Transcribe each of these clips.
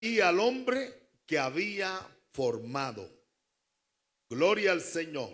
y al hombre que había formado. Gloria al Señor.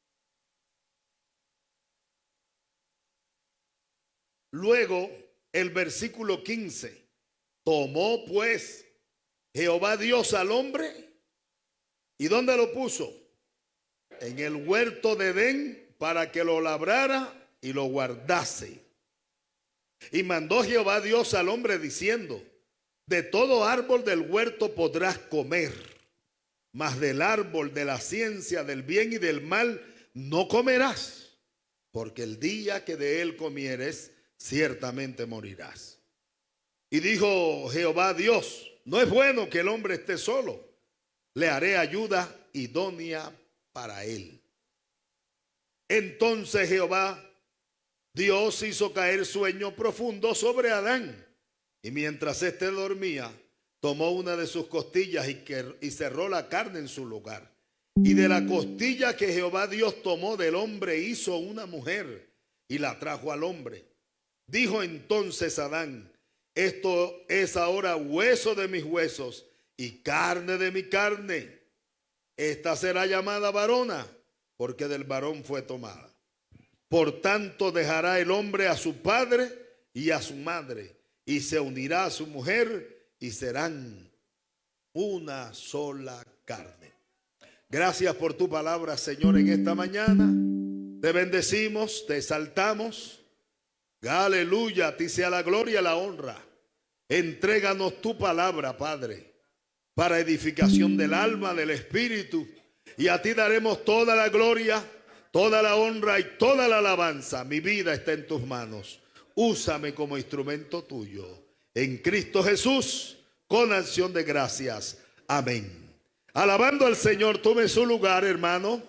Luego, el versículo 15. Tomó pues Jehová Dios al hombre. ¿Y dónde lo puso? En el huerto de Edén, para que lo labrara y lo guardase. Y mandó Jehová Dios al hombre diciendo: de todo árbol del huerto podrás comer, mas del árbol de la ciencia del bien y del mal no comerás, porque el día que de él comieres, ciertamente morirás. Y dijo Jehová Dios: no es bueno que el hombre esté solo, le haré ayuda idónea para él. Entonces Jehová Dios hizo caer sueño profundo sobre Adán, y mientras éste dormía, tomó una de sus costillas y cerró la carne en su lugar. Y de la costilla que Jehová Dios tomó del hombre hizo una mujer y la trajo al hombre. Dijo entonces Adán: esto es ahora hueso de mis huesos y carne de mi carne. Esta será llamada varona, porque del varón fue tomada. Por tanto dejará el hombre a su padre y a su madre, y se unirá a su mujer, y serán una sola carne. Gracias por tu palabra, Señor, en esta mañana. Te bendecimos, te exaltamos. Aleluya, a ti sea la gloria y la honra. Entréganos tu palabra, Padre, para edificación del alma, del espíritu. Y a ti daremos toda la gloria, toda la honra y toda la alabanza. Mi vida está en tus manos. Úsame como instrumento tuyo. En Cristo Jesús, con acción de gracias. Amén. Alabando al Señor, tome su lugar, hermano.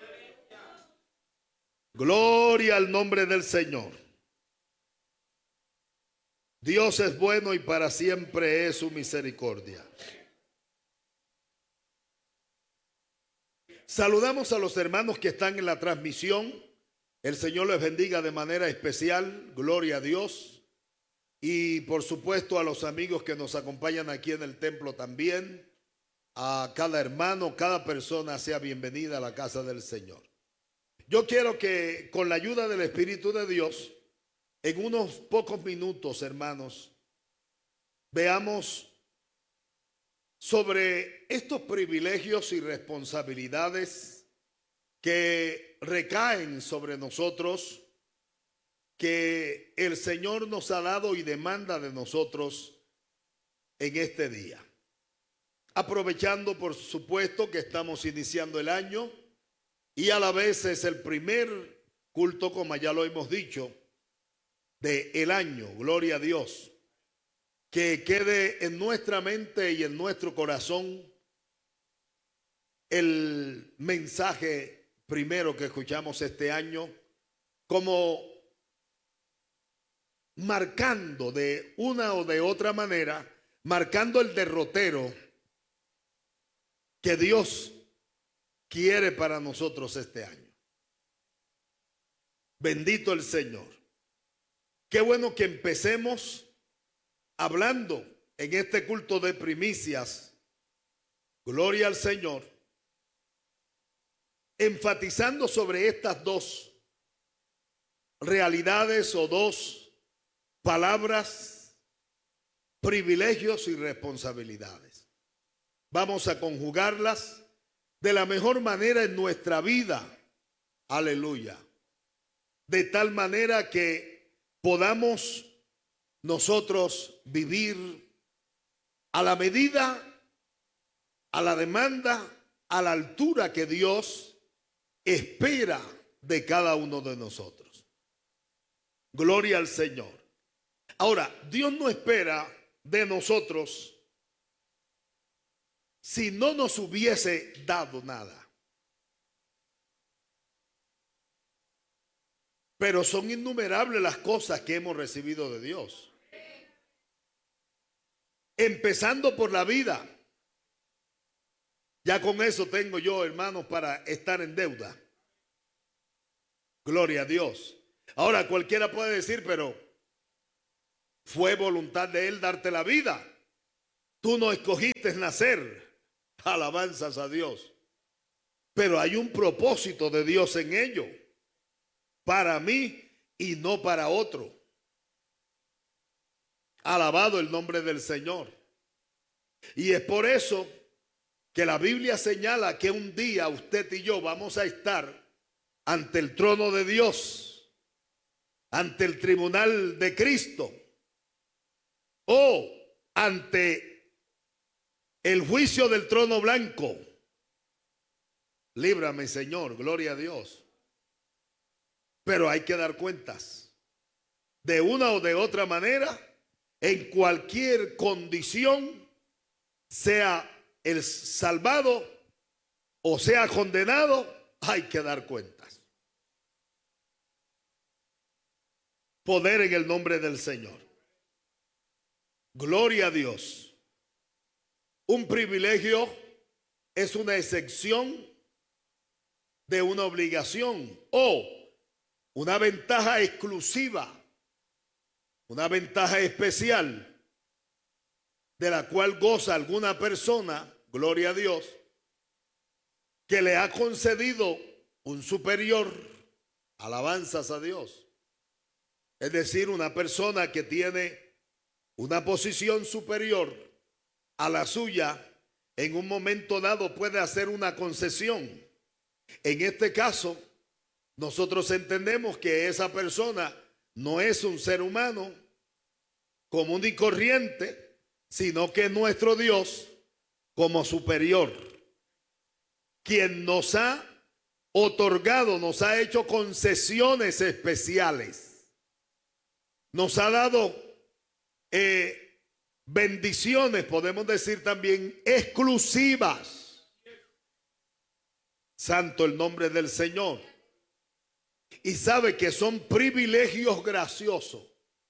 Gloria al nombre del Señor. Dios es bueno y para siempre es su misericordia. Saludamos a los hermanos que están en la transmisión. El Señor les bendiga de manera especial. Gloria a Dios. Y por supuesto a los amigos que nos acompañan aquí en el templo también. A cada hermano, cada persona sea bienvenida a la casa del Señor. Yo quiero que con la ayuda del Espíritu de Dios, en unos pocos minutos, hermanos, veamos sobre estos privilegios y responsabilidades que recaen sobre nosotros, que el Señor nos ha dado y demanda de nosotros en este día. Aprovechando, por supuesto, que estamos iniciando el año y a la vez es el primer culto, como ya lo hemos dicho, del año. Gloria a Dios. Que quede en nuestra mente y en nuestro corazón el mensaje primero que escuchamos este año, como marcando de una o de otra manera, marcando el derrotero que Dios quiere para nosotros este año. Bendito el Señor. Qué bueno que empecemos hablando en este culto de primicias, gloria al Señor, enfatizando sobre estas dos realidades o dos palabras, privilegios y responsabilidades. Vamos a conjugarlas de la mejor manera en nuestra vida, aleluya, de tal manera que podamos nosotros vivir a la medida, a la demanda, a la altura que Dios espera de cada uno de nosotros. Gloria al Señor. Ahora, Dios no espera de nosotros si no nos hubiese dado nada. Pero son innumerables las cosas que hemos recibido de Dios. Empezando por la vida. Ya con eso tengo yo, hermanos, para estar en deuda. Gloria a Dios. Ahora cualquiera puede decir, pero fue voluntad de Él darte la vida. Tú no escogiste nacer, alabanzas a Dios, pero hay un propósito de Dios en ello, para mí y no para otro. Alabado el nombre del Señor. Y es por eso que la Biblia señala que un día usted y yo vamos a estar ante el trono de Dios, ante el tribunal de Cristo, o ante el juicio del trono blanco. Líbrame, Señor, gloria a Dios. Pero hay que dar cuentas. De una o de otra manera, en cualquier condición, sea el salvado o sea condenado, hay que dar cuentas. Poder en el nombre del Señor. Gloria a Dios. Un privilegio es una excepción de una obligación o una ventaja exclusiva, una ventaja especial de la cual goza alguna persona, gloria a Dios, que le ha concedido un superior, alabanzas a Dios. Es decir, una persona que tiene una posición superior a la suya, en un momento dado puede hacer una concesión. En este caso, nosotros entendemos que esa persona no es un ser humano común y corriente, sino que es nuestro Dios como superior, quien nos ha otorgado, nos ha hecho concesiones especiales, nos ha dado bendiciones, podemos decir también exclusivas. Santo el nombre del Señor. Y sabe que son privilegios graciosos.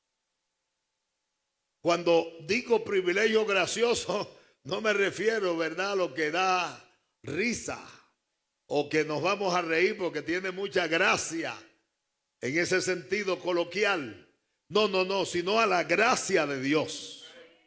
Cuando digo privilegio gracioso, no me refiero, ¿verdad?, a lo que da risa o que nos vamos a reír porque tiene mucha gracia en ese sentido coloquial. No, sino a la gracia de Dios.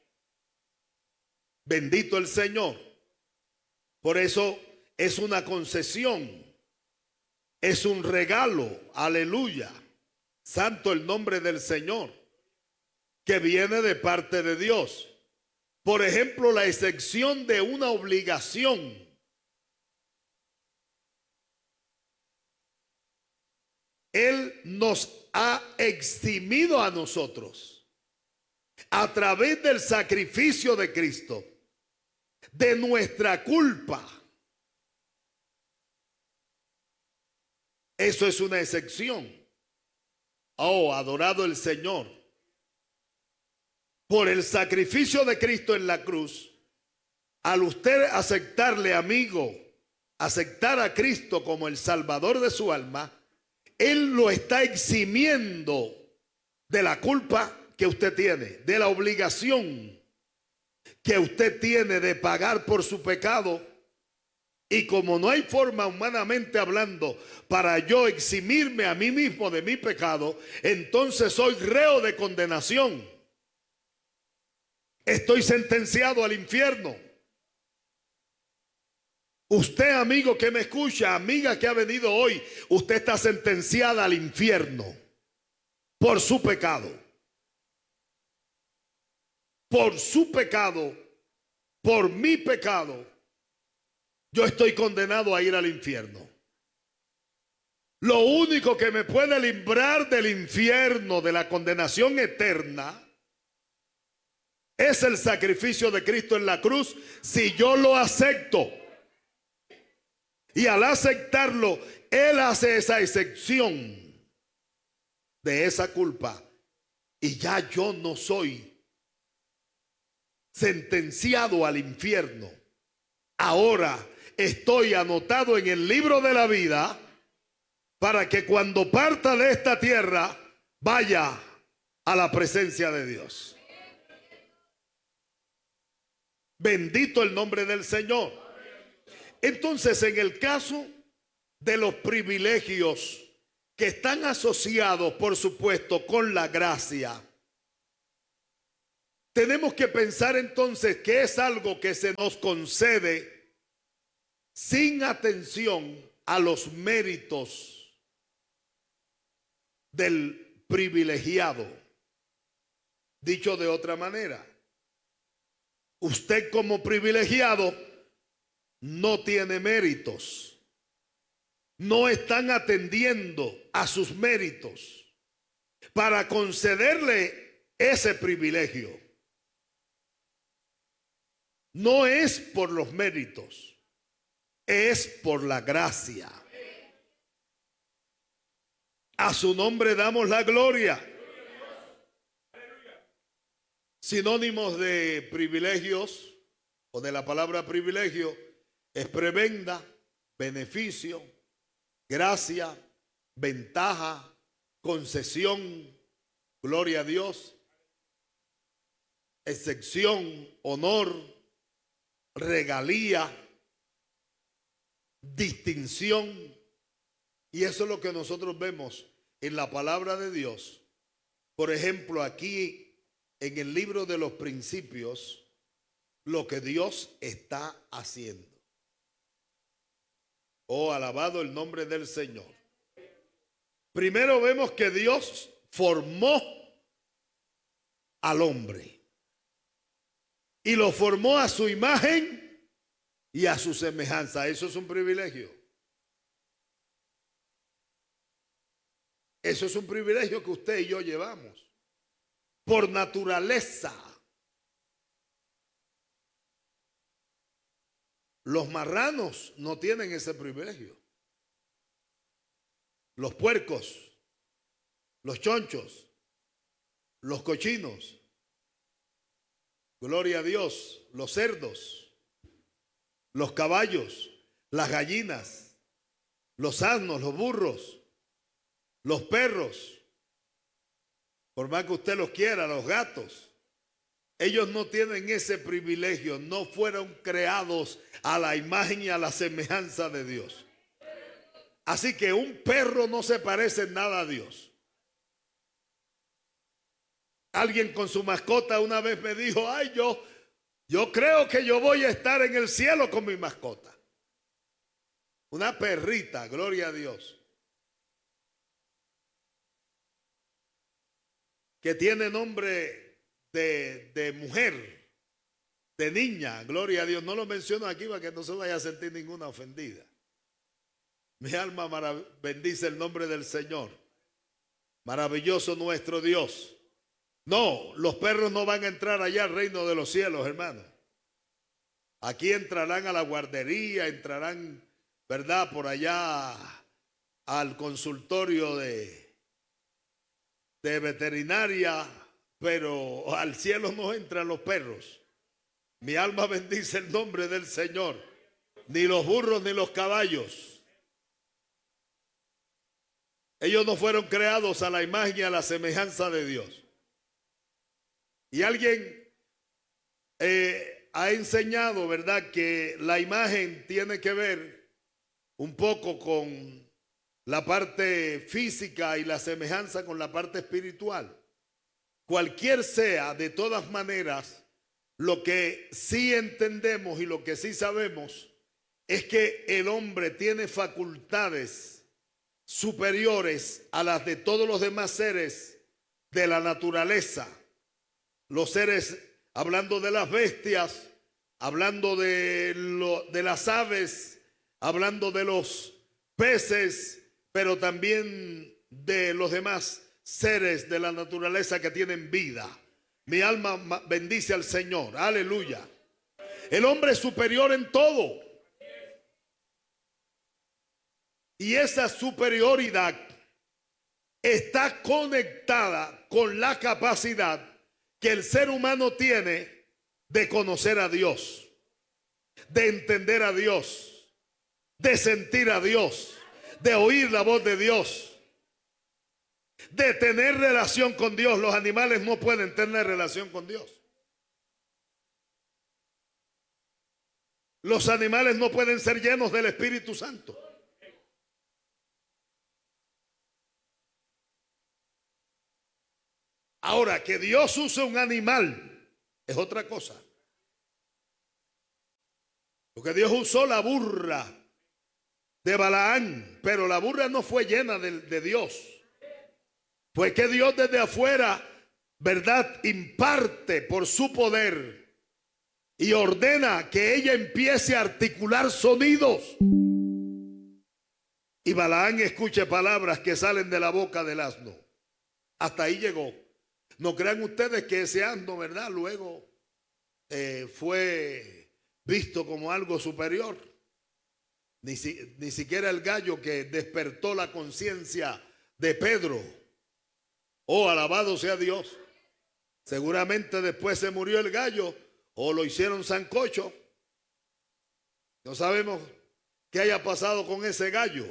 Bendito el Señor. Por eso es una concesión, es un regalo, aleluya. Santo el nombre del Señor, que viene de parte de Dios. Por ejemplo, la excepción de una obligación. Él nos ha eximido a nosotros a través del sacrificio de Cristo de nuestra culpa. Eso es una excepción. Oh, adorado el Señor. Por el sacrificio de Cristo en la cruz, al usted aceptarle, amigo, aceptar a Cristo como el Salvador de su alma, Él lo está eximiendo de la culpa que usted tiene, de la obligación que usted tiene de pagar por su pecado. Y como no hay forma humanamente hablando para yo eximirme a mí mismo de mi pecado, entonces soy reo de condenación. Estoy sentenciado al infierno. Usted, amigo que me escucha, amiga que ha venido hoy, usted está sentenciada al infierno por su pecado. Por su pecado, por mi pecado, yo estoy condenado a ir al infierno. Lo único que me puede librar del infierno, de la condenación eterna, es el sacrificio de Cristo en la cruz, si yo lo acepto. Y al aceptarlo, Él hace esa excepción de esa culpa. Y ya yo no soy sentenciado al infierno. Ahora estoy anotado en el libro de la vida para que cuando parta de esta tierra vaya a la presencia de Dios. Bendito el nombre del Señor. Entonces, en el caso de los privilegios que están asociados, por supuesto, con la gracia, tenemos que pensar entonces que es algo que se nos concede sin atención a los méritos del privilegiado. Dicho de otra manera, usted como privilegiado no tiene méritos. No están atendiendo a sus méritos para concederle ese privilegio. No es por los méritos, es por la gracia. A su nombre damos la gloria. Sinónimos de privilegios o de la palabra privilegio es prebenda, beneficio, gracia, ventaja, concesión, gloria a Dios, excepción, honor, regalía, distinción. Y eso es lo que nosotros vemos en la palabra de Dios. Por ejemplo, aquí en el libro de los Principios, lo que Dios está haciendo. Oh, alabado el nombre del Señor. Primero vemos que Dios formó al hombre y lo formó a su imagen y a su semejanza. Eso es un privilegio. Eso es un privilegio que usted y yo llevamos por naturaleza. Los marranos no tienen ese privilegio. Los puercos, los chonchos, los cochinos, gloria a Dios, los cerdos, los caballos, las gallinas, los asnos, los burros, los perros, por más que usted los quiera, los gatos, ellos no tienen ese privilegio, no fueron creados a la imagen y a la semejanza de Dios. Así que un perro no se parece en nada a Dios. Alguien con su mascota una vez me dijo, ay, yo creo que yo voy a estar en el cielo con mi mascota. Una perrita, gloria a Dios, que tiene nombre de mujer, de niña, gloria a Dios. No lo menciono aquí para que no se vaya a sentir ninguna ofendida. Mi alma bendice el nombre del Señor. Maravilloso nuestro Dios. No, los perros no van a entrar allá al reino de los cielos, hermano. Aquí entrarán a la guardería, entrarán, ¿verdad?, por allá al consultorio de veterinaria, pero al cielo no entran los perros. Mi alma bendice el nombre del Señor. Ni los burros ni los caballos. Ellos no fueron creados a la imagen y a la semejanza de Dios. Y alguien ha enseñado, ¿verdad?, que la imagen tiene que ver un poco con la parte física y la semejanza con la parte espiritual. Cualquier sea, de todas maneras, lo que sí entendemos y lo que sí sabemos es que el hombre tiene facultades superiores a las de todos los demás seres de la naturaleza. Los seres, hablando de las bestias, hablando de las aves, hablando de los peces, pero también de los demás seres de la naturaleza que tienen vida. Mi alma bendice al Señor, aleluya. El hombre es superior en todo. Y esa superioridad está conectada con la capacidad que el ser humano tiene de conocer a Dios, de entender a Dios, de sentir a Dios, de oír la voz de Dios, de tener relación con Dios. Los animales no pueden tener relación con Dios. Los animales no pueden ser llenos del Espíritu Santo. Ahora, que Dios use un animal es otra cosa. Porque Dios usó la burra de Balaán, pero la burra no fue llena de Dios. Fue que Dios desde afuera, ¿verdad?, imparte por su poder y ordena que ella empiece a articular sonidos. Y Balaán escuche palabras que salen de la boca del asno. Hasta ahí llegó. No crean ustedes que ese asno, ¿verdad?, luego fue visto como algo superior. Ni siquiera el gallo que despertó la conciencia de Pedro. Oh, alabado sea Dios. Seguramente después se murió el gallo o lo hicieron sancocho. No sabemos qué haya pasado con ese gallo.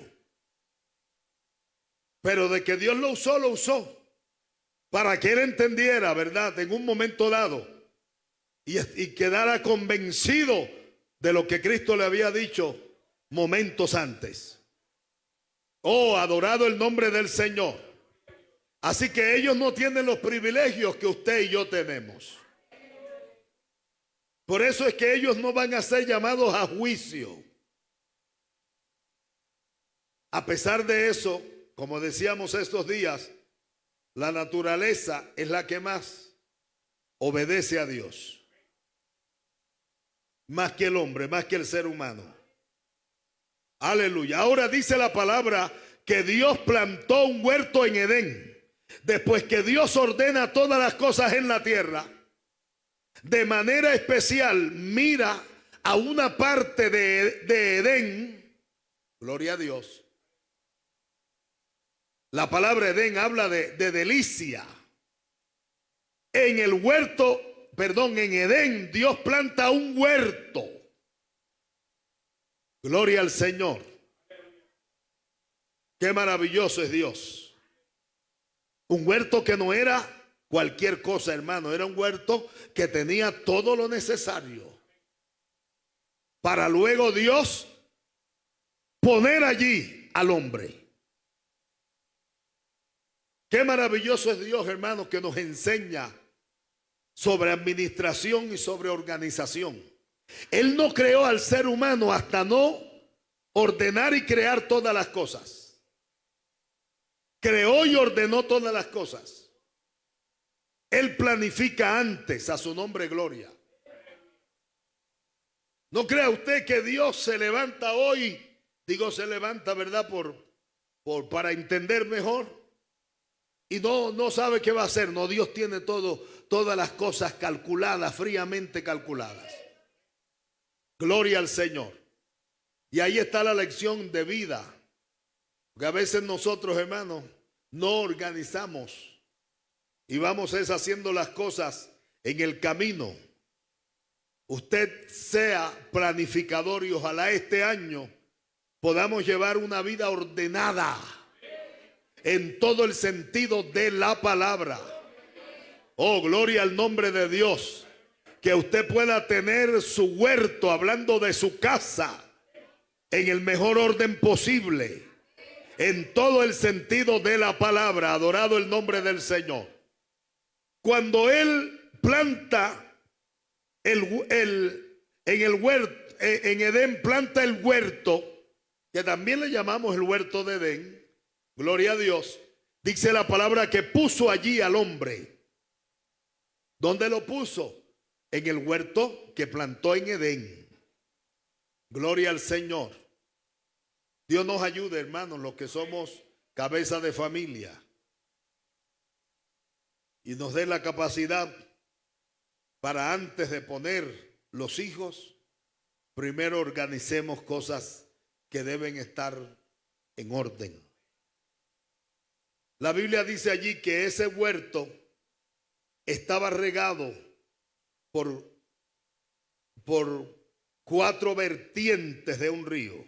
Pero de que Dios lo usó para que él entendiera, ¿verdad?, en un momento dado y quedara convencido de lo que Cristo le había dicho momentos antes. Oh, adorado el nombre del Señor. Así que ellos no tienen los privilegios que usted y yo tenemos. Por eso es que ellos no van a ser llamados a juicio. A pesar de eso, como decíamos estos días, la naturaleza es la que más obedece a Dios. Más que el hombre, más que el ser humano. Aleluya. Ahora dice la palabra que Dios plantó un huerto en Edén. Después que Dios ordena todas las cosas en la tierra, de manera especial mira a una parte de Edén. Gloria a Dios. La palabra Edén habla de delicia. En el huerto, perdón, en Edén Dios planta un huerto. Gloria al Señor. Qué maravilloso es Dios. Un huerto que no era cualquier cosa, hermano. Era un huerto que tenía todo lo necesario para luego Dios poner allí al hombre. Qué maravilloso es Dios, hermano, que nos enseña sobre administración y sobre organización. Él no creó al ser humano hasta no ordenar y crear todas las cosas. Creó y ordenó todas las cosas. Él planifica antes, a su nombre gloria. No crea usted que Dios se levanta hoy, digo se levanta, ¿verdad?, para entender mejor, y no sabe qué va a hacer. No, Dios tiene todas las cosas calculadas, fríamente calculadas. Gloria al Señor. Y ahí está la lección de vida. Porque a veces nosotros, hermanos, no organizamos y vamos haciendo las cosas en el camino. Usted sea planificador y ojalá este año podamos llevar una vida ordenada en todo el sentido de la palabra. Oh, gloria al nombre de Dios. Que usted pueda tener su huerto, hablando de su casa, en el mejor orden posible, en todo el sentido de la palabra. Adorado el nombre del Señor. Cuando él planta en el huerto, en Edén planta el huerto, que también le llamamos el huerto de Edén. Gloria a Dios. Dice la palabra que puso allí al hombre. ¿Dónde lo puso? En el huerto que plantó en Edén. Gloria al Señor. Dios nos ayude, hermanos, los que somos cabeza de familia, y nos dé la capacidad para, antes de poner los hijos, primero organicemos cosas que deben estar en orden. La Biblia dice allí que ese huerto estaba regado por 4 vertientes de un río: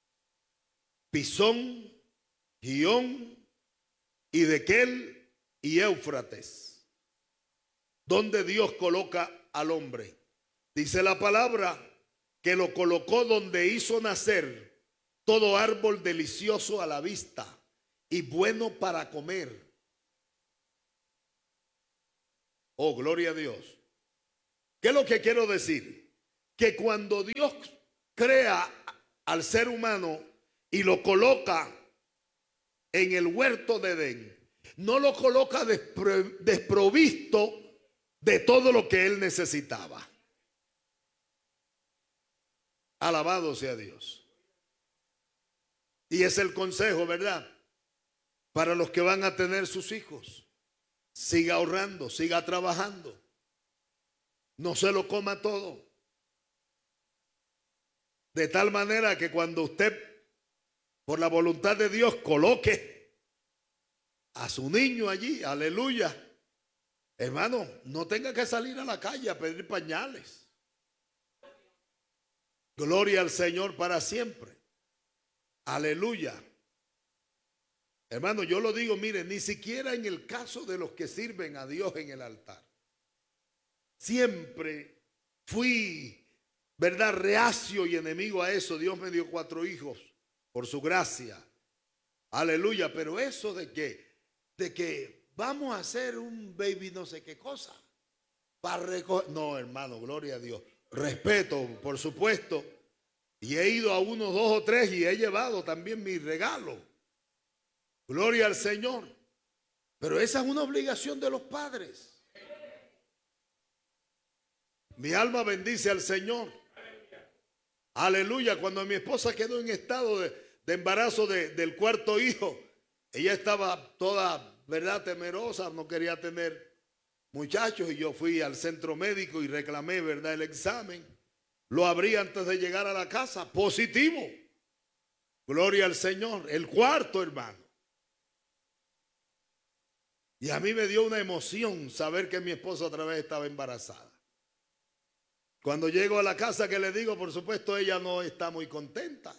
Pisón, Gihón, Hiddekel y Éufrates, donde Dios coloca al hombre. Dice la palabra que lo colocó donde hizo nacer todo árbol delicioso a la vista y bueno para comer. Oh, gloria a Dios. ¿Qué es lo que quiero decir? Que cuando Dios crea al ser humano y lo coloca en el huerto de Edén, no lo coloca desprovisto de todo lo que él necesitaba. Alabado sea Dios. Y es el consejo, ¿verdad? Para los que van a tener sus hijos. Siga ahorrando, siga trabajando. No se lo coma todo. De tal manera que cuando usted, por la voluntad de Dios, coloque a su niño allí, aleluya, hermano, no tenga que salir a la calle a pedir pañales. Gloria al Señor para siempre. Aleluya. Hermano, yo lo digo, mire, ni siquiera en el caso de los que sirven a Dios en el altar. Siempre fui, ¿verdad?, reacio y enemigo a eso. Dios me dio 4 hijos por su gracia. Aleluya. Pero eso de que vamos a hacer un baby no sé qué cosa para recoger. No, hermano, gloria a Dios. Respeto, por supuesto. Y he ido a 1, 2 o 3 y he llevado también mi regalo. Gloria al Señor. Pero esa es una obligación de los padres. Mi alma bendice al Señor. Aleluya. Cuando mi esposa quedó en estado de embarazo del 4.º hijo, ella estaba toda, ¿verdad?, temerosa, no quería tener muchachos, y yo fui al centro médico y reclamé, ¿verdad?, el examen. Lo abrí antes de llegar a la casa, positivo. Gloria al Señor. El 4.º, hermano. Y a mí me dio una emoción saber que mi esposa otra vez estaba embarazada. Cuando llego a la casa, que le digo, por supuesto, ella no está muy contenta.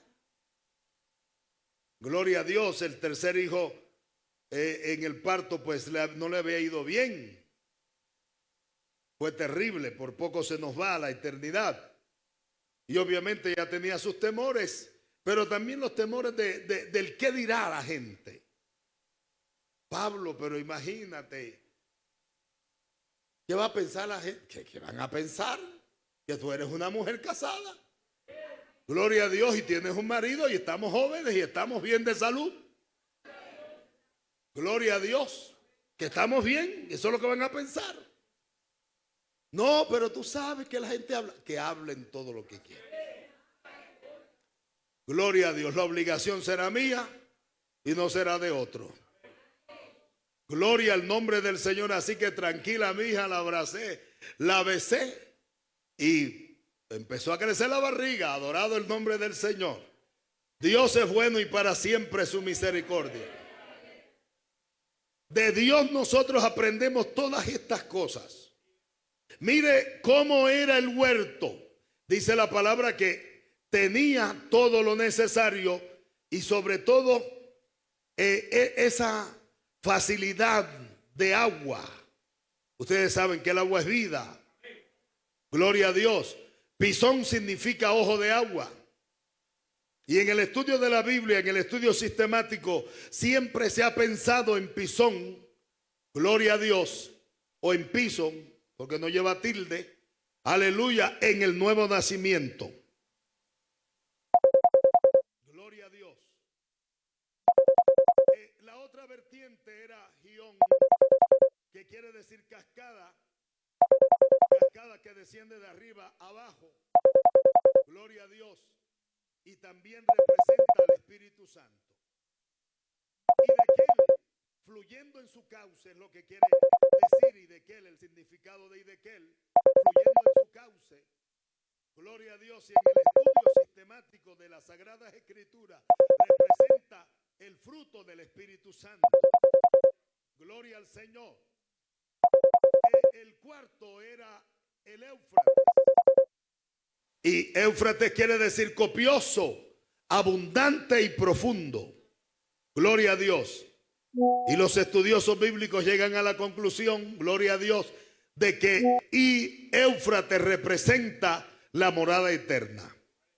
Gloria a Dios. El 3.er hijo en el parto pues no le había ido bien. Fue terrible, por poco se nos va a la eternidad. Y obviamente ella tenía sus temores, pero también los temores del qué dirá la gente. Pablo, pero imagínate, ¿qué va a pensar la gente? ¿Qué van a pensar? Que tú eres una mujer casada. Gloria a Dios, y tienes un marido y estamos jóvenes y estamos bien de salud. Gloria a Dios, que estamos bien, eso es lo que van a pensar. No, pero tú sabes que la gente habla, que hablen todo lo que quieran. Gloria a Dios, la obligación será mía y no será de otro. Gloria al nombre del Señor. Así que tranquila, mi hija, la abracé, la besé y empezó a crecer la barriga. Adorado el nombre del Señor. Dios es bueno y para siempre su misericordia. De Dios nosotros aprendemos todas estas cosas. Mire cómo era el huerto. Dice la palabra que tenía todo lo necesario y sobre todo esa facilidad de agua. Ustedes saben que el agua es vida. Gloria a Dios. Pisón significa ojo de agua. Y en el estudio de la Biblia, en el estudio sistemático, siempre se ha pensado en Pisón, gloria a Dios, o en Pisón, porque no lleva tilde, aleluya, en el nuevo nacimiento. Gloria a Dios. La otra vertiente era Gión, que quiere decir cascada, cascada que desciende de arriba abajo. Gloria a Dios. Y también representa al Espíritu Santo. Y de Dekel, fluyendo en su cauce, es lo que quiere decir Idekel, el significado de Idekel, fluyendo en su cauce. Gloria a Dios. Y en el estudio sistemático de las Sagradas Escrituras representa el fruto del Espíritu Santo. Gloria al Señor. El 4.º era el Éufrates. Y Éufrates quiere decir copioso, abundante y profundo. Gloria a Dios. Y los estudiosos bíblicos llegan a la conclusión, gloria a Dios, de que Éufrates representa la morada eterna.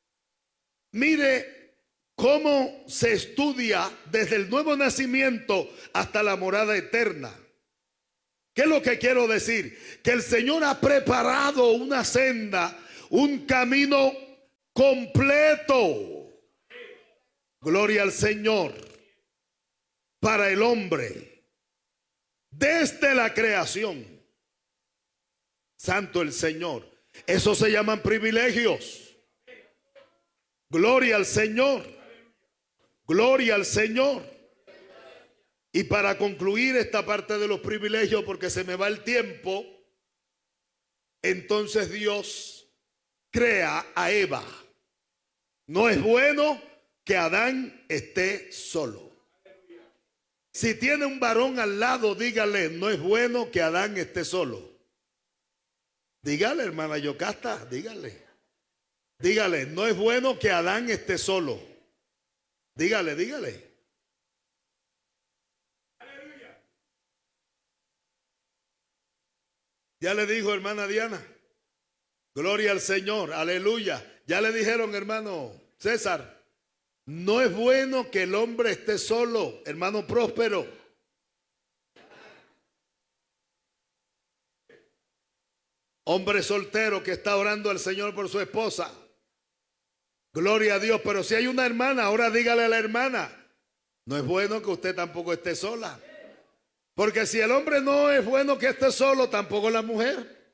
Mire cómo se estudia desde el nuevo nacimiento hasta la morada eterna. ¿Qué es lo que quiero decir? Que el Señor ha preparado una senda, un camino completo. Gloria al Señor. Para el hombre. Desde la creación. Santo el Señor. Eso se llaman privilegios. Gloria al Señor. Gloria al Señor. Y para concluir esta parte de los privilegios, porque se me va el tiempo, entonces Dios crea a Eva. No es bueno que Adán esté solo. Si tiene un varón al lado, dígale, no es bueno que Adán esté solo. Dígale, hermana Yocasta, dígale. Dígale, no es bueno que Adán esté solo. Dígale, dígale. Ya le dijo, hermana Diana. Gloria al Señor, aleluya. Ya le dijeron, hermano César, no es bueno que el hombre esté solo, hermano Próspero. Hombre soltero que está orando al Señor por su esposa. Gloria a Dios, pero si hay una hermana, ahora dígale a la hermana, no es bueno que usted tampoco esté sola. Porque si el hombre no es bueno que esté solo, tampoco la mujer.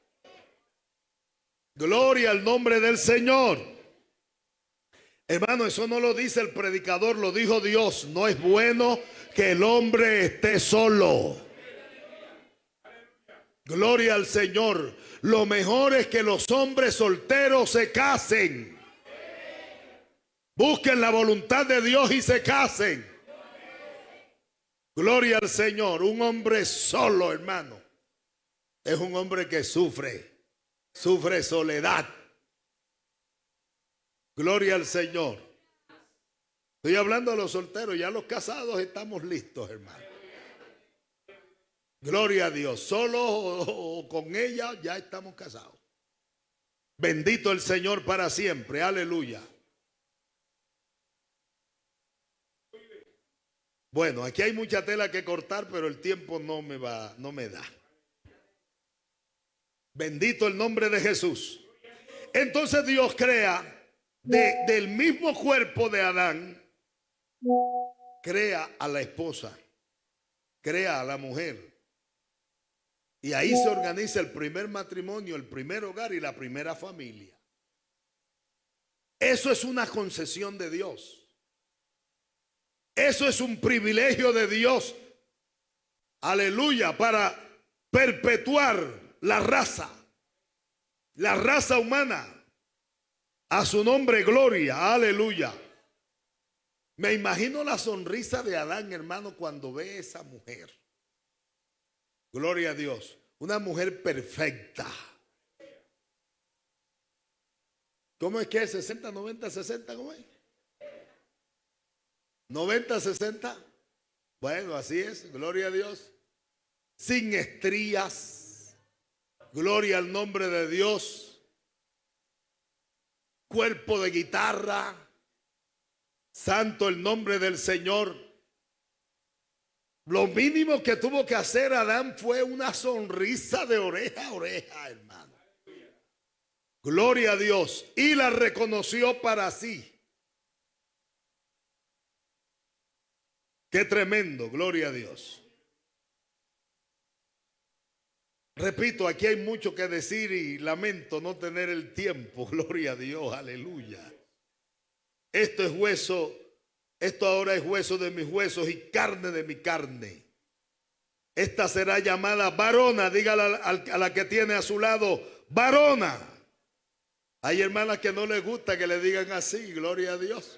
Gloria al nombre del Señor. Hermano, eso no lo dice el predicador, lo dijo Dios. No es bueno que el hombre esté solo. Gloria al Señor. Lo mejor es que los hombres solteros se casen. Busquen la voluntad de Dios y se casen. Gloria al Señor. Un hombre solo, hermano, es un hombre que sufre soledad. Gloria al Señor. Estoy hablando de los solteros, ya los casados estamos listos, hermano. Gloria a Dios. Solo o con ella ya estamos casados. Bendito el Señor para siempre. Aleluya. Bueno, aquí hay mucha tela que cortar, pero el tiempo no me da. Bendito el nombre de Jesús. Entonces Dios crea del mismo cuerpo de Adán, crea a la esposa, crea a la mujer. Y ahí se organiza el primer matrimonio, el primer hogar y la primera familia. Eso es una concesión de Dios. Eso es un privilegio de Dios. Aleluya, para perpetuar la raza humana. A su nombre, gloria, aleluya. Me imagino la sonrisa de Adán, hermano, cuando ve a esa mujer. Gloria a Dios. Una mujer perfecta. ¿Cómo es que es? 60, 90, 60, ¿cómo es? 90, 60. Bueno, así es, gloria a Dios. Sin estrías. Gloria al nombre de Dios. Cuerpo de guitarra. Santo el nombre del Señor. Lo mínimo que tuvo que hacer Adán fue una sonrisa de oreja a oreja, hermano. Gloria a Dios. Y la reconoció para sí. Qué tremendo, gloria a Dios. Repito, aquí hay mucho que decir y lamento no tener el tiempo, gloria a Dios, aleluya. Esto es hueso, esto ahora es hueso de mis huesos y carne de mi carne. Esta será llamada varona, dígale a la que tiene a su lado, varona. Hay hermanas que no les gusta que le digan así, gloria a Dios.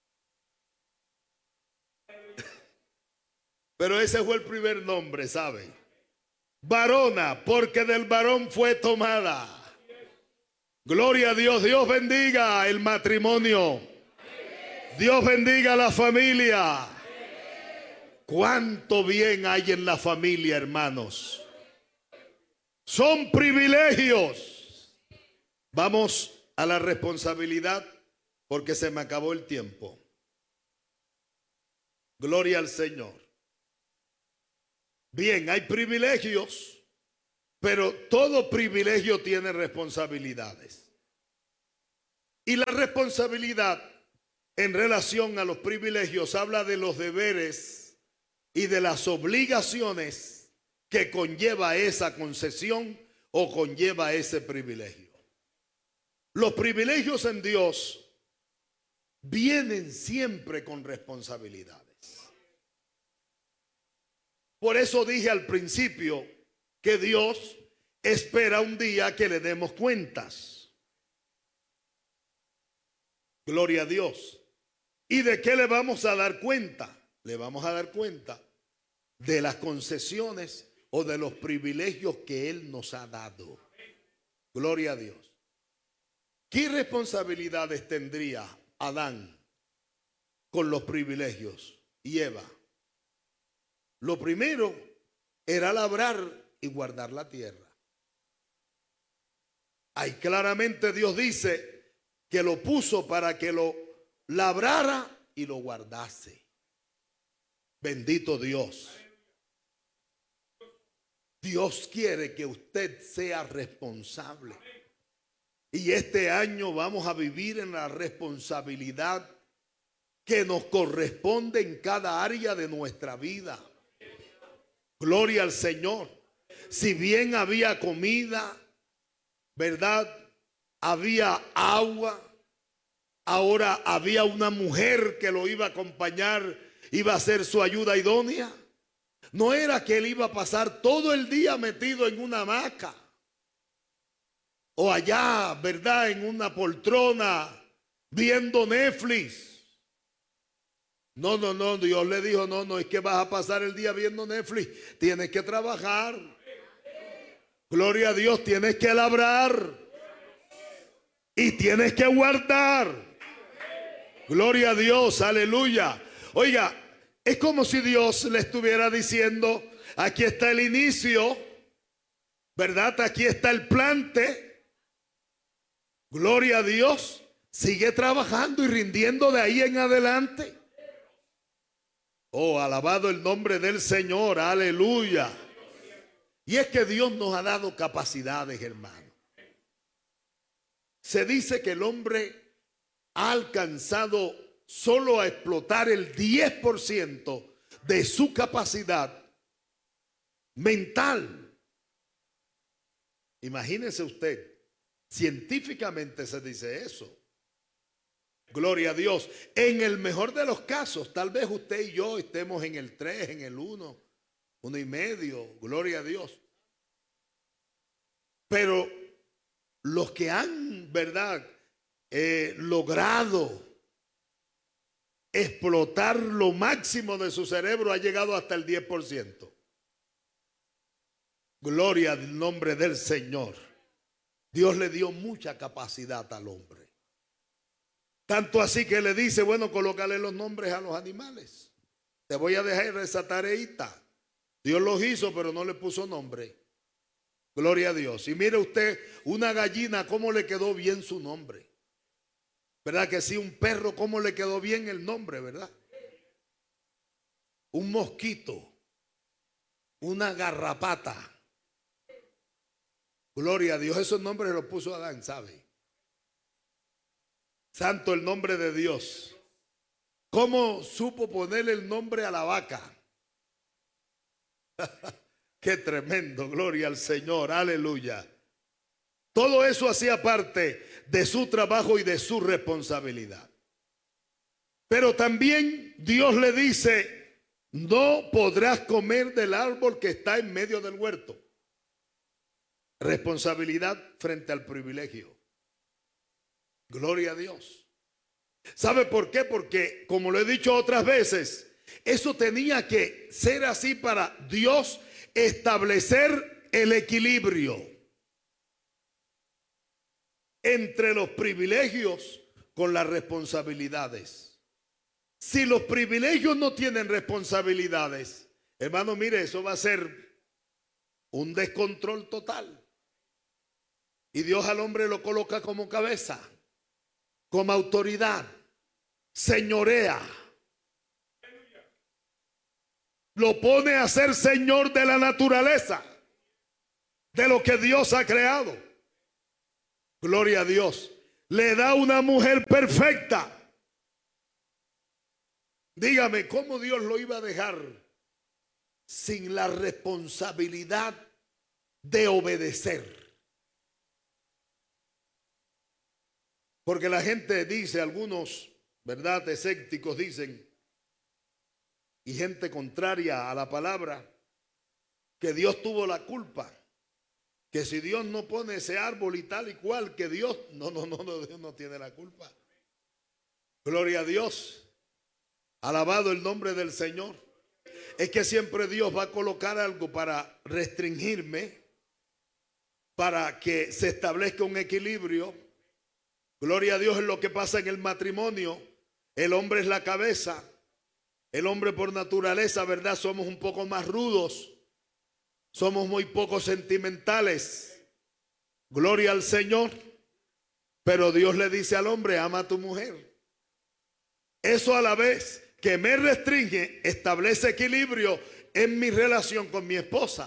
Pero ese fue el primer nombre, ¿sabe? Varona, porque del varón fue tomada. Gloria a Dios. Dios bendiga el matrimonio. Dios bendiga la familia. Cuánto bien hay en la familia, hermanos. Son privilegios. Vamos a la responsabilidad porque se me acabó el tiempo. Gloria al Señor. Bien, hay privilegios, pero todo privilegio tiene responsabilidades. Y la responsabilidad en relación a los privilegios habla de los deberes y de las obligaciones que conlleva esa concesión o conlleva ese privilegio. Los privilegios en Dios vienen siempre con responsabilidades. Por eso dije al principio que Dios espera un día que le demos cuentas. Gloria a Dios. ¿Y de qué le vamos a dar cuenta? Le vamos a dar cuenta de las concesiones o de los privilegios que Él nos ha dado. Gloria a Dios. ¿Qué responsabilidades tendría Adán con los privilegios y Eva? Lo primero era labrar y guardar la tierra. Ahí claramente Dios dice que lo puso para que lo labrara y lo guardase. Bendito Dios. Dios quiere que usted sea responsable. Y este año vamos a vivir en la responsabilidad que nos corresponde en cada área de nuestra vida. Gloria al Señor. Si bien había comida, ¿verdad? Había agua. Ahora había una mujer que lo iba a acompañar, iba a ser su ayuda idónea. No era que él iba a pasar todo el día metido en una hamaca o allá, ¿verdad? En una poltrona viendo Netflix. No, Dios le dijo, no, es que vas a pasar el día viendo Netflix, tienes que trabajar. Gloria a Dios, tienes que labrar y tienes que guardar. Gloria a Dios, aleluya. Oiga, es como si Dios le estuviera diciendo, aquí está el inicio, ¿verdad? Aquí está el plante. Gloria a Dios, sigue trabajando y rindiendo de ahí en adelante. Oh, alabado el nombre del Señor, aleluya. Y es que Dios nos ha dado capacidades, hermano. Se dice que el hombre ha alcanzado solo a explotar el 10% de su capacidad mental. Imagínese usted, científicamente se dice eso. Gloria a Dios. En el mejor de los casos, tal vez usted y yo estemos en el 3, en el 1, 1,5. Gloria a Dios. Pero los que han, ¿verdad? Logrado explotar lo máximo de su cerebro ha llegado hasta el 10%. Gloria al nombre del Señor. Dios le dio mucha capacidad al hombre. Tanto así que le dice, bueno, colócale los nombres a los animales. Te voy a dejar esa tareita. Dios los hizo, pero no le puso nombre. Gloria a Dios. Y mire usted, una gallina, cómo le quedó bien su nombre. ¿Verdad que sí? Un perro, cómo le quedó bien el nombre, ¿verdad? Un mosquito, una garrapata. Gloria a Dios. Esos nombres los puso Adán, ¿sabe? Santo el nombre de Dios. ¿Cómo supo ponerle el nombre a la vaca? Qué tremendo, gloria al Señor, aleluya. Todo eso hacía parte de su trabajo y de su responsabilidad. Pero también Dios le dice, no podrás comer del árbol que está en medio del huerto. Responsabilidad frente al privilegio. Gloria a Dios. ¿Sabe por qué? Porque, como lo he dicho otras veces, eso tenía que ser así para Dios establecer el equilibrio entre los privilegios con las responsabilidades. Si los privilegios no tienen responsabilidades, hermano, mire, eso va a ser un descontrol total. Y Dios al hombre lo coloca como cabeza, como autoridad, señorea. lo pone a ser señor de la naturaleza, de lo que Dios ha creado. Gloria a Dios. Le da una mujer perfecta. Dígame, ¿cómo Dios lo iba a dejar sin la responsabilidad de obedecer? Porque la gente dice, algunos, ¿verdad?, escépticos dicen, y gente contraria a la palabra, que Dios tuvo la culpa, que si Dios no pone ese árbol y tal y cual, que Dios, no, Dios no tiene la culpa. Gloria a Dios. Alabado el nombre del Señor. Es que siempre Dios va a colocar algo para restringirme, para que se establezca un equilibrio. Gloria a Dios es lo que pasa en el matrimonio. El hombre es la cabeza. El hombre por naturaleza, ¿verdad? Somos un poco más rudos. Somos muy poco sentimentales. Gloria al Señor. Pero Dios le dice al hombre, ama a tu mujer. Eso a la vez que me restringe, establece equilibrio en mi relación con mi esposa.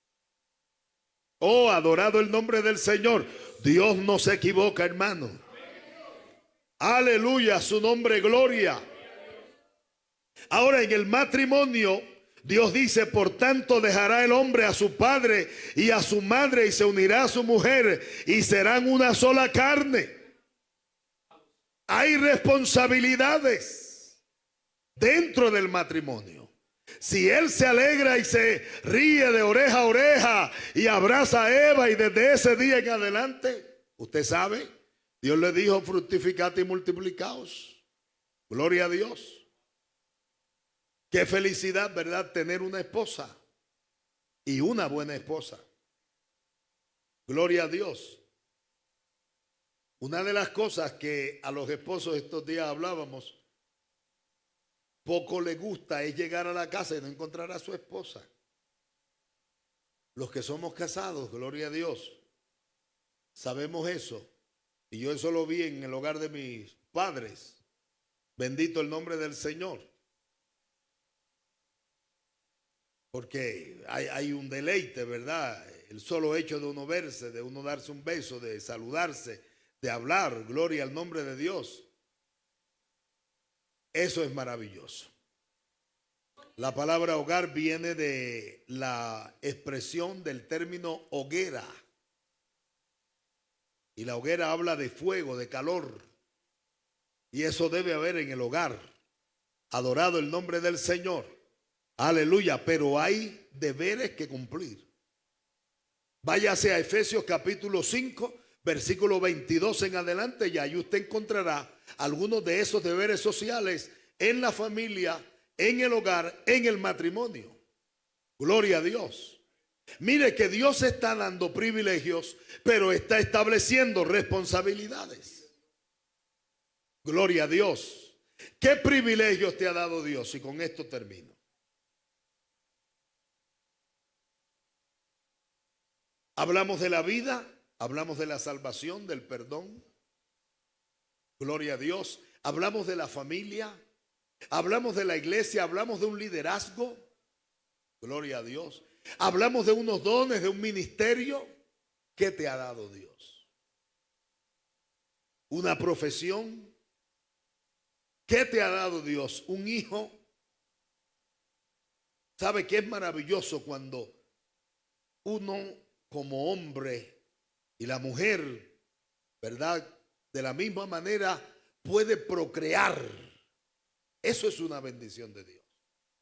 Oh, adorado el nombre del Señor. Dios no se equivoca, hermano. Aleluya, su nombre, gloria. Ahora en el matrimonio, Dios dice, por tanto dejará el hombre a su padre y a su madre y se unirá a su mujer y serán una sola carne. Hay responsabilidades dentro del matrimonio. Si él se alegra y se ríe de oreja a oreja y abraza a Eva y desde ese día en adelante, usted sabe, Dios le dijo fructificad y multiplicaos. Gloria a Dios. Qué felicidad, ¿verdad? Tener una esposa y una buena esposa. Gloria a Dios. Una de las cosas que a los esposos estos días hablábamos, poco le gusta es llegar a la casa y no encontrar a su esposa. Los que somos casados, gloria a Dios, sabemos eso. Y yo eso lo vi en el hogar de mis padres. Bendito el nombre del Señor. Porque hay un deleite, ¿verdad? El solo hecho de uno verse, de uno darse un beso, de saludarse, de hablar, gloria al nombre de Dios. Eso es maravilloso. La palabra hogar viene de la expresión del término hoguera. Y la hoguera habla de fuego, de calor. Y eso debe haber en el hogar. Adorado el nombre del Señor. Aleluya, pero hay deberes que cumplir. Váyase a Efesios capítulo 5, versículo 22 en adelante, y ahí usted encontrará algunos de esos deberes sociales en la familia, en el hogar, en el matrimonio. Gloria a Dios. Mire que Dios está dando privilegios, pero está estableciendo responsabilidades. Gloria a Dios. ¿Qué privilegios te ha dado Dios? Y con esto termino. Hablamos de la vida, hablamos de la salvación, del perdón. Gloria a Dios. Hablamos de la familia, hablamos de la iglesia, hablamos de un liderazgo. Gloria a Dios. Hablamos de unos dones, de un ministerio. ¿Qué te ha dado Dios? Una profesión. ¿Qué te ha dado Dios? Un hijo. ¿Sabe qué es maravilloso cuando uno como hombre y la mujer, ¿verdad?, de la misma manera puede procrear? Eso es una bendición de Dios.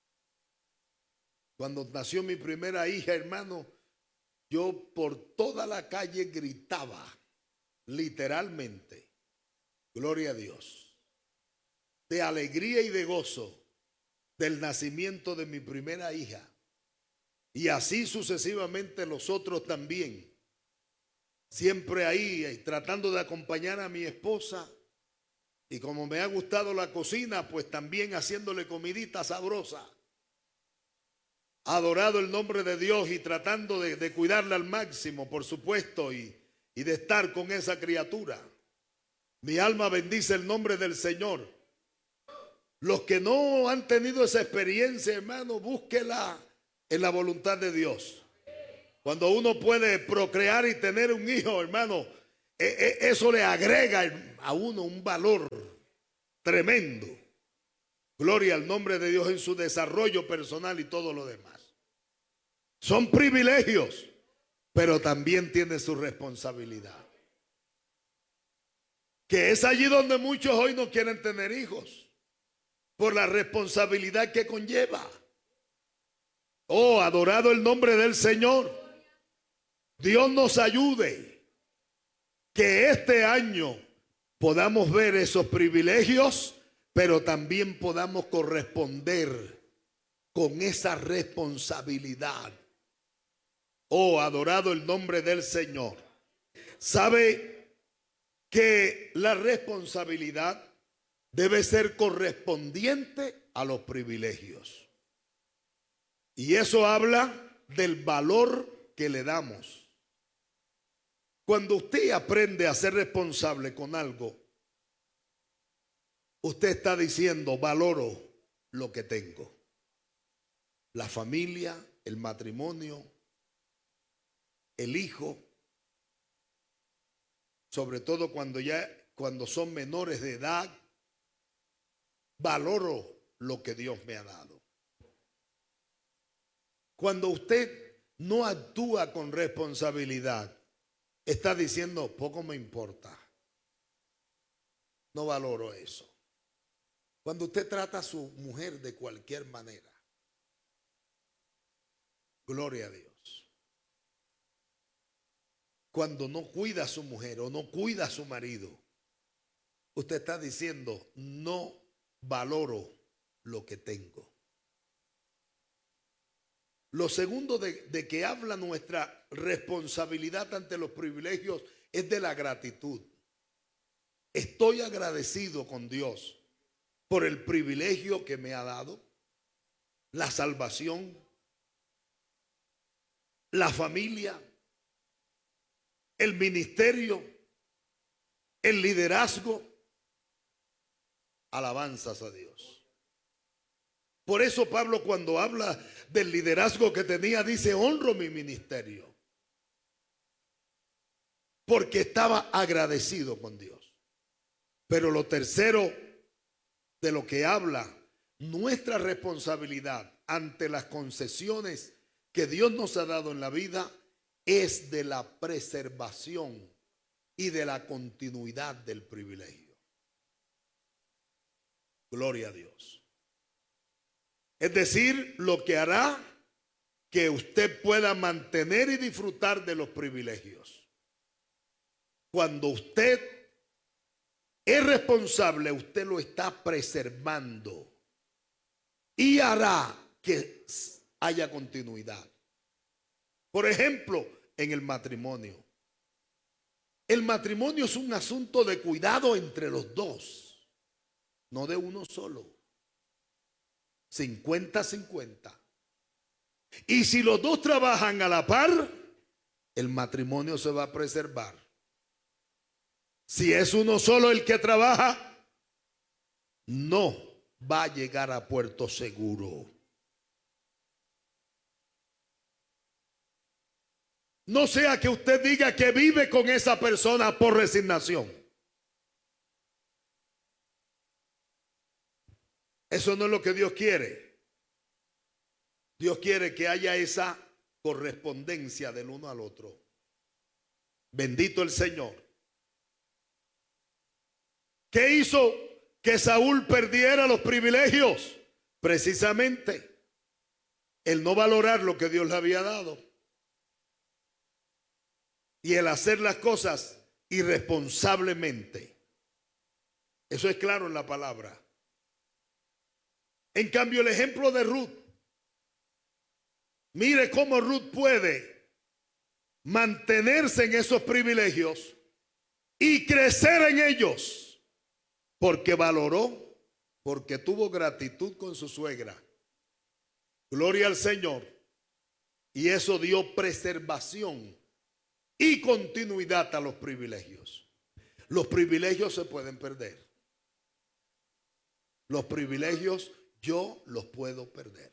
Cuando nació mi primera hija, hermano, yo por toda la calle gritaba, literalmente, gloria a Dios, de alegría y de gozo del nacimiento de mi primera hija. Y así sucesivamente los otros también. Siempre ahí tratando de acompañar a mi esposa. Y como me ha gustado la cocina, pues también haciéndole comidita sabrosa. Adorado el nombre de Dios y tratando de cuidarla al máximo, por supuesto, y de estar con esa criatura. Mi alma bendice el nombre del Señor. Los que no han tenido esa experiencia, hermano, búsquela en la voluntad de Dios. Cuando uno puede procrear y tener un hijo, hermano, eso le agrega a uno un valor tremendo. Gloria al nombre de Dios en su desarrollo personal y todo lo demás. Son privilegios, pero también tiene su responsabilidad. Que es allí donde muchos hoy no quieren tener hijos, por la responsabilidad que conlleva. Oh, adorado el nombre del Señor. Dios nos ayude que este año podamos ver esos privilegios, pero también podamos corresponder con esa responsabilidad. Oh, adorado el nombre del Señor. ¿Sabe que la responsabilidad debe ser correspondiente a los privilegios? Y eso habla del valor que le damos. Cuando usted aprende a ser responsable con algo, usted está diciendo, valoro lo que tengo. La familia, el matrimonio, el hijo, sobre todo cuando son menores de edad, valoro lo que Dios me ha dado. Cuando usted no actúa con responsabilidad, está diciendo, poco me importa. No valoro eso. Cuando usted trata a su mujer de cualquier manera, gloria a Dios. Cuando no cuida a su mujer o no cuida a su marido, usted está diciendo, no valoro lo que tengo. Lo segundo de que habla nuestra responsabilidad ante los privilegios es de la gratitud. Estoy agradecido con Dios por el privilegio que me ha dado, la salvación, la familia, el ministerio, el liderazgo. Alabanzas a Dios. Por eso Pablo, cuando habla del liderazgo que tenía, dice, honro mi ministerio. Porque estaba agradecido con Dios. Pero lo tercero de lo que habla, nuestra responsabilidad ante las concesiones que Dios nos ha dado en la vida, es de la preservación y de la continuidad del privilegio. Gloria a Dios. Es decir, lo que hará que usted pueda mantener y disfrutar de los privilegios. Cuando usted es responsable, usted lo está preservando y hará que haya continuidad. Por ejemplo, en el matrimonio. El matrimonio es un asunto de cuidado entre los dos, no de uno solo. 50-50. Y si los dos trabajan a la par, el matrimonio se va a preservar. Si es uno solo el que trabaja, no va a llegar a puerto seguro. No sea que usted diga que vive con esa persona por resignación. Eso no es lo que Dios quiere. Dios quiere que haya esa correspondencia del uno al otro. Bendito el Señor. ¿Qué hizo que Saúl perdiera los privilegios? Precisamente el no valorar lo que Dios le había dado y el hacer las cosas irresponsablemente. Eso es claro en la palabra. En cambio, el ejemplo de Ruth, mire cómo Ruth puede mantenerse en esos privilegios y crecer en ellos, porque valoró, porque tuvo gratitud con su suegra. Gloria al Señor. Y eso dio preservación y continuidad a los privilegios. Los privilegios se pueden perder. Los privilegios yo los puedo perder.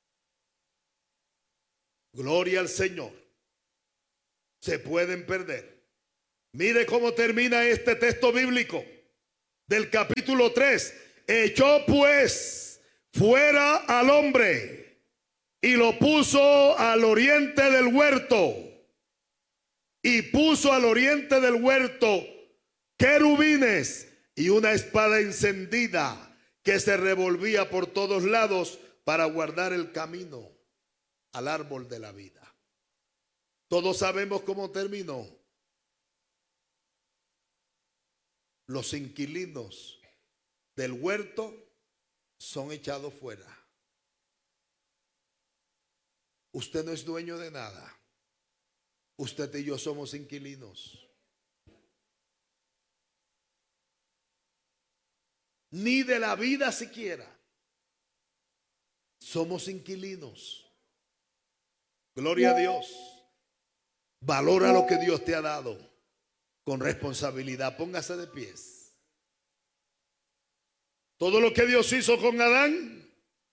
Gloria al Señor. Se pueden perder. Mire cómo termina este texto bíblico del capítulo 3. Echó pues fuera al hombre y lo puso al oriente del huerto. Y puso al oriente del huerto querubines y una espada encendida que se revolvía por todos lados para guardar el camino al árbol de la vida. Todos sabemos cómo terminó. Los inquilinos del huerto son echados fuera. Usted no es dueño de nada. Usted y yo somos inquilinos. Ni de la vida siquiera. Somos inquilinos. Gloria a Dios. Valora lo que Dios te ha dado con responsabilidad. Póngase de pies. Todo lo que Dios hizo con Adán,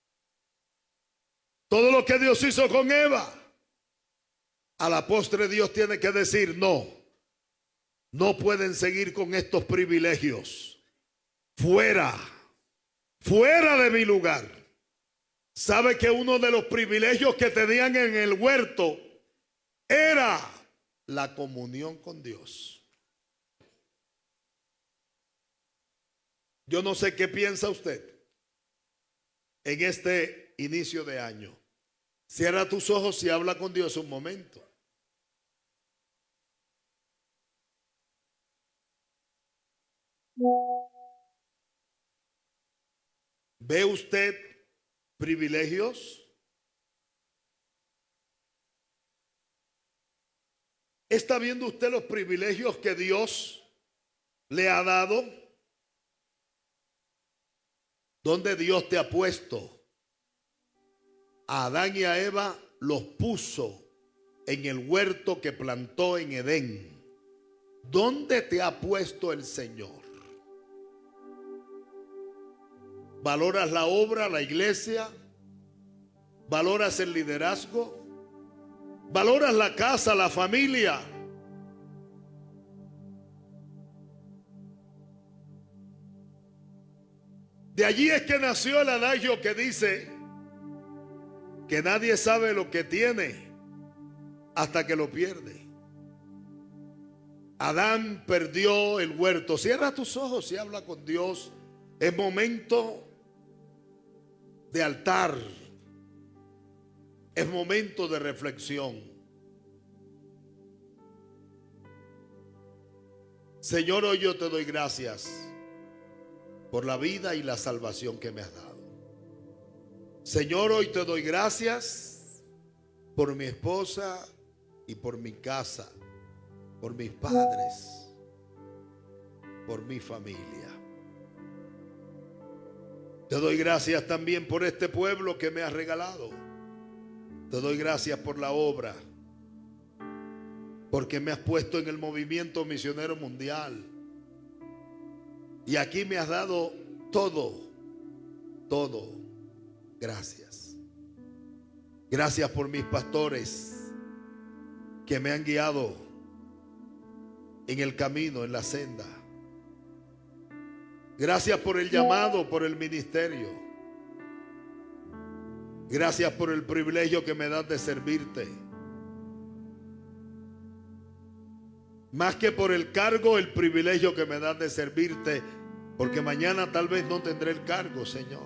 todo lo que Dios hizo con Eva, a la postre Dios tiene que decir no. No pueden seguir con estos privilegios. Fuera, fuera de mi lugar. ¿Sabe que uno de los privilegios que tenían en el huerto era la comunión con Dios? Yo no sé qué piensa usted en este inicio de año. Cierra tus ojos y habla con Dios un momento. ¿Ve usted privilegios? ¿Está viendo usted los privilegios que Dios le ha dado? ¿Dónde Dios te ha puesto? A Adán y a Eva los puso en el huerto que plantó en Edén. ¿Dónde te ha puesto el Señor? ¿Valoras la obra, la iglesia? ¿Valoras el liderazgo? ¿Valoras la casa, la familia? De allí es que nació el adagio que dice que nadie sabe lo que tiene hasta que lo pierde. Adán perdió el huerto. Cierra tus ojos y habla con Dios. Es momento de altar. Es momento de reflexión. Señor, hoy yo te doy gracias por la vida y la salvación que me has dado. Señor, hoy te doy gracias por mi esposa y por mi casa, por mis padres, por mi familia. Te doy gracias también por este pueblo que me has regalado. Te doy gracias por la obra, porque me has puesto en el movimiento misionero mundial. Y aquí me has dado todo, todo. Gracias. Gracias por mis pastores que me han guiado en el camino, en la senda. Gracias por el llamado, por el ministerio. Gracias por el privilegio que me das de servirte. Más que por el cargo, el privilegio que me das de servirte, porque mañana tal vez no tendré el cargo, Señor.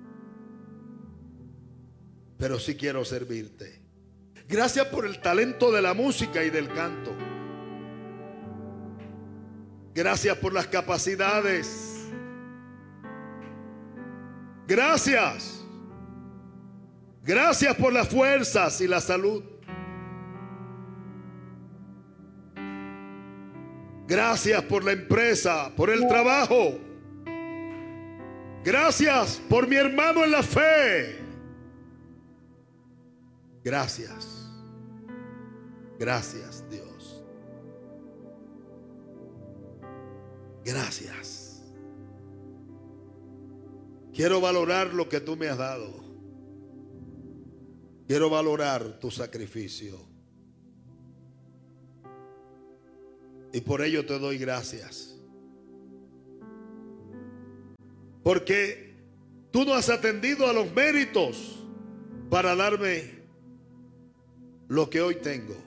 Pero sí quiero servirte. Gracias por el talento de la música y del canto. Gracias por las capacidades. Gracias. Gracias por las fuerzas y la salud. Gracias por la empresa, por el trabajo. Gracias por mi hermano en la fe. Gracias. Gracias, Dios. Gracias. Quiero valorar lo que tú me has dado. Quiero valorar tu sacrificio. Y por ello te doy gracias. Porque tú no has atendido a los méritos para darme lo que hoy tengo.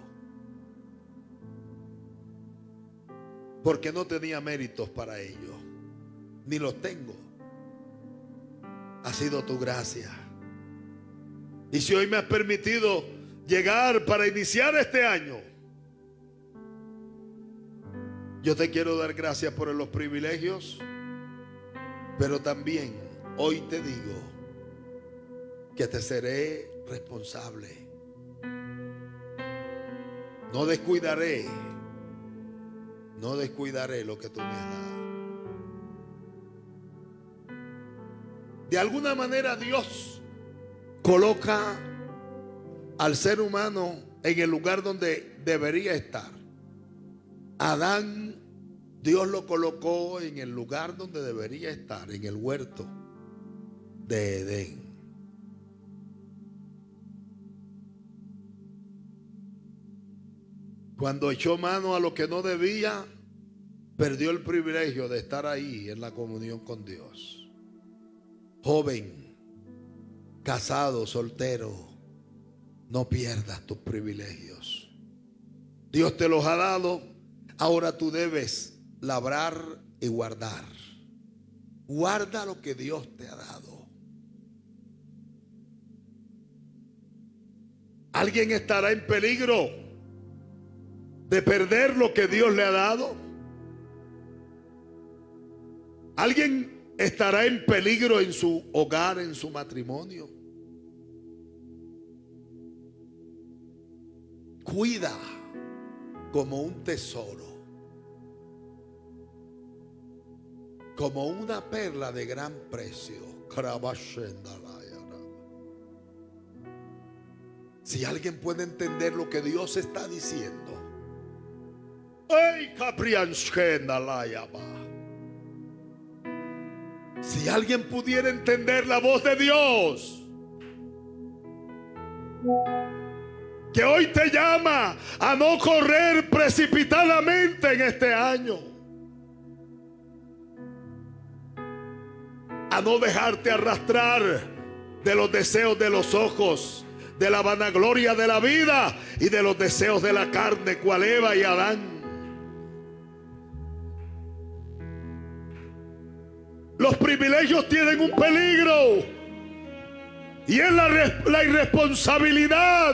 Porque no tenía méritos para ello. Ni los tengo. Ha sido tu gracia. Y si hoy me has permitido llegar para iniciar este año, yo te quiero dar gracias por los privilegios, pero también hoy te digo que te seré responsable. No descuidaré lo que tú me has dado. De alguna manera Dios coloca al ser humano en el lugar donde debería estar. Adán, Dios lo colocó en el lugar donde debería estar, en el huerto de Edén. Cuando echó mano a lo que no debía, perdió el privilegio de estar ahí en la comunión con Dios. Joven, casado, soltero, no pierdas tus privilegios. Dios te los ha dado, ahora tú debes labrar y guardar. Guarda lo que Dios te ha dado. ¿Alguien estará en peligro de perder lo que Dios le ha dado? ¿Alguien estará en peligro en su hogar, en su matrimonio? Cuida como un tesoro, como una perla de gran precio. Si alguien puede entender lo que Dios está diciendo, ¡ay, si alguien pudiera entender la voz de Dios, que hoy te llama a no correr precipitadamente en este año, a no dejarte arrastrar de los deseos de los ojos, de la vanagloria de la vida y de los deseos de la carne, cual Eva y Adán. Los privilegios tienen un peligro, y es la irresponsabilidad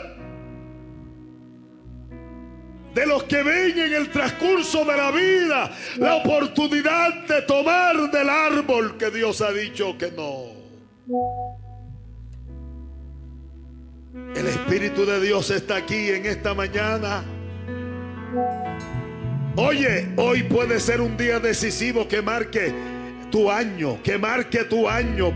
de los que ven en el transcurso de la vida la oportunidad de tomar del árbol que Dios ha dicho que no. El Espíritu de Dios está aquí en esta mañana. Oye, hoy puede ser un día decisivo que marque tu año, que marque tu año.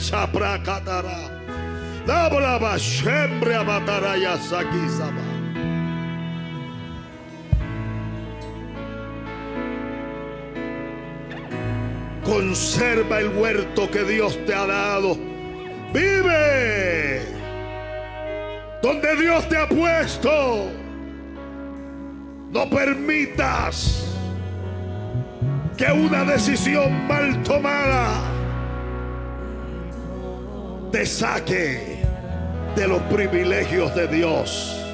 Conserva el huerto que Dios te ha dado. Vive donde Dios te ha puesto. No permitas que una decisión mal tomada te saque de los privilegios de Dios.